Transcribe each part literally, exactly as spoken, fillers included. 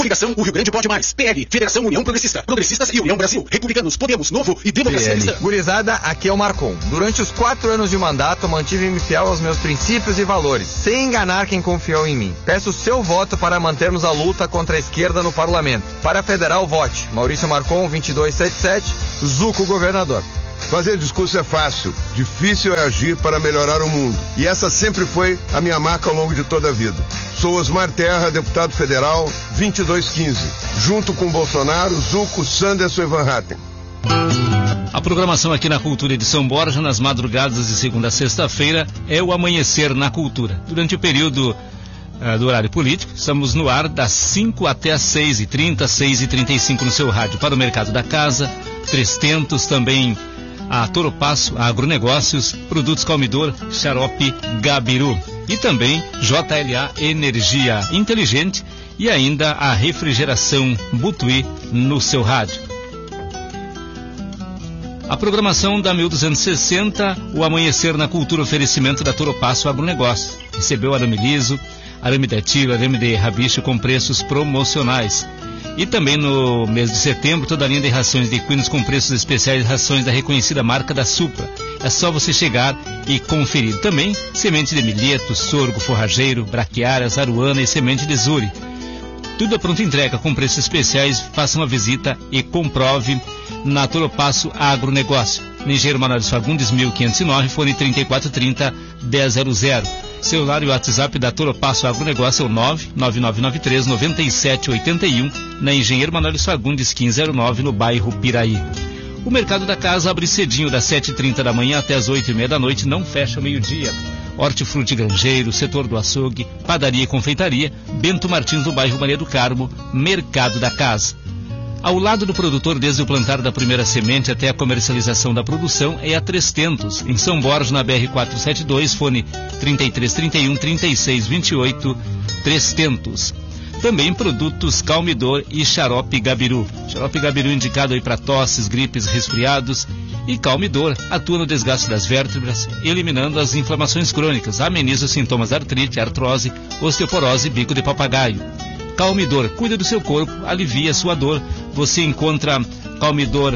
Coligação O Rio Grande Pode Mais. P L, Federação União Progressista. Progressistas e União Brasil. Republicanos, Podemos, Novo e Democracia Cristã. Gurizada, aqui é o Marcon. Durante os quatro anos de mandato, mantive-me fiel aos meus princípios e valores, sem enganar quem confiou em mim. Peço seu voto para mantermos a luta contra a esquerda no parlamento. Para a federal, vote Maurício Marcon, vinte e dois setenta e sete, Zuco, governador. Fazer discurso é fácil, difícil é agir para melhorar o mundo. E essa sempre foi a minha marca ao longo de toda a vida. Sou Osmar Terra, deputado federal, vinte e dois quinze. Junto com Bolsonaro, Zuco, Sanderson e Van Hatten. A programação aqui na Cultura de São Borja, nas madrugadas de segunda a sexta-feira, é o Amanhecer na Cultura. Durante o período uh, do horário político, estamos no ar das cinco até as seis e trinta, seis e trinta e cinco no seu rádio. Para o Mercado da Casa, Três Tentos, também a Toropasso, a Agronegócios, Produtos Calmidor, Xarope Gabiru. E também J L A Energia Inteligente e ainda a Refrigeração Butuí no seu rádio. A programação da mil duzentos e sessenta, o Amanhecer na Cultura, oferecimento da Toropasso Agronegócio. Recebeu arame liso, arame de etilo, arame de rabicho com preços promocionais. E também no mês de setembro, toda a linha de rações de equinos com preços especiais, rações da reconhecida marca da Supra. É só você chegar e conferir. Também semente de milheto, sorgo, forrageiro, braquiárias, aruana e semente de zuri. Tudo a pronta entrega com preços especiais. Faça uma visita e comprove na Toropasso Agronegócio. Engenheiro Manuel Fagundes, mil quinhentos e nove, fone trinta e quatro trinta, dez zero zero. Celular e WhatsApp da Toropasso Agronegócio é o nove nove nove nove três nove sete oito um, na Engenheiro Manuel Fagundes quinze zero nove, no bairro Piraí. O Mercado da Casa abre cedinho das sete e trinta da manhã até as oito e meia da noite, não fecha ao meio-dia. Hortifruti Grangeiro, setor do açougue, padaria e confeitaria, Bento Martins no bairro Maria do Carmo, Mercado da Casa. Ao lado do produtor, desde o plantar da primeira semente até a comercialização da produção, é a Três Tentos, em São Borja, na B R quatrocentos e setenta e dois, fone trinta e três trinta e um, trinta e seis vinte e oito, Três Tentos. Também produtos Calmidor e Xarope Gabiru. Xarope Gabiru indicado aí para tosses, gripes, resfriados. E Calmidor atua no desgaste das vértebras, eliminando as inflamações crônicas, ameniza os sintomas de artrite, artrose, osteoporose e bico de papagaio. Calmidor, cuida do seu corpo, alivia a sua dor. Você encontra Calmidor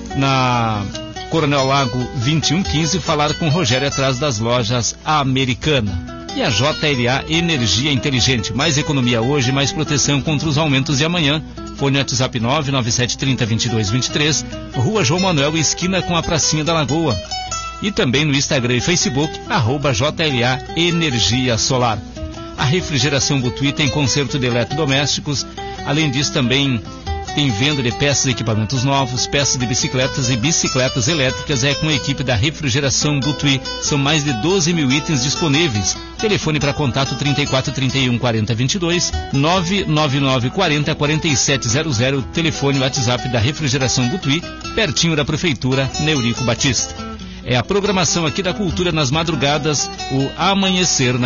na Coronel Lago vinte e um quinze, falar com Rogério atrás das lojas Americana. E a J L A Energia Inteligente, mais economia hoje, mais proteção contra os aumentos de amanhã. Fone WhatsApp nove nove sete três zero vinte e dois vinte e três, Rua João Manuel, esquina com a Pracinha da Lagoa. E também no Instagram e Facebook, arroba J L A Energia Solar. A Refrigeração Butuí tem conserto de eletrodomésticos. Além disso, também tem venda de peças e equipamentos novos, peças de bicicletas e bicicletas elétricas. É com a equipe da Refrigeração Butuí. São mais de doze mil itens disponíveis. Telefone para contato trinta e quatro trinta e um quarenta vinte e dois, nove nove nove quarenta quarenta e sete zero zero. Telefone WhatsApp da Refrigeração Butuí, pertinho da Prefeitura, Neurico Batista. É a programação aqui da Cultura nas madrugadas, o Amanhecer na